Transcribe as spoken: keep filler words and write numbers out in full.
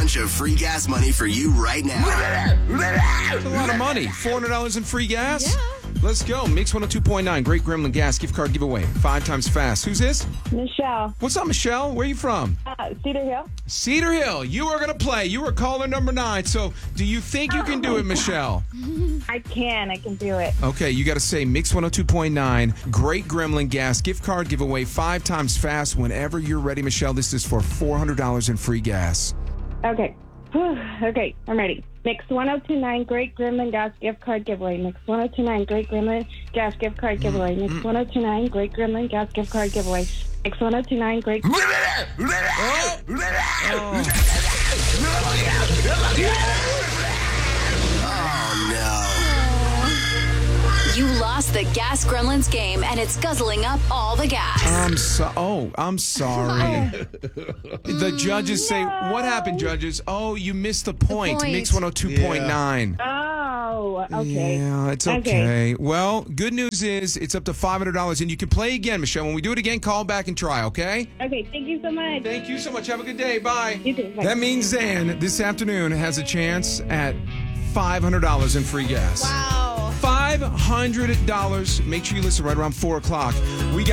bunch of free gas money for you right now. That's a lot of money. four hundred dollars in free gas? Yeah. Let's go. Mix one oh two point nine. Great Gremlin Gas gift card giveaway. Five times fast. Who's this? Michelle, What's up, Michelle? Where are you from? uh, Cedar Hill. Cedar Hill. You are going to play. You are caller number nine. So do you think you can do it, Michelle? I can. I can do it. Okay, you got to say Mix one oh two point nine. Great Gremlin Gas gift card giveaway. Five times fast. Whenever you're ready, Michelle. This is for four hundred dollars in free gas. Okay. Whew. Okay, I'm ready. Mix one oh two nine Great Gremlin Gas gift card giveaway. Mix one oh two nine Great Gremlin Gas gift card giveaway. Mix one oh two nine Great Gremlin Gas gift card giveaway. Mix one oh two nine Great. Oh, no. You lost the Gas Gremlins game, and it's guzzling up all the gas. I'm so. Oh, I'm sorry. The judges say, "What happened, judges?" Oh, you missed the point. point. Mix one oh two point nine. Oh, okay. Yeah, it's okay. Well, good news is it's up to five hundred dollars, and you can play again, Michelle. When we do it again, call back and try, okay? Okay, thank you so much. Thank you so much. Have a good day. Bye. You too. Bye. That means Zan this afternoon has a chance at five hundred dollars in free gas. Wow. five hundred dollars. Make sure you listen right around four o'clock. We got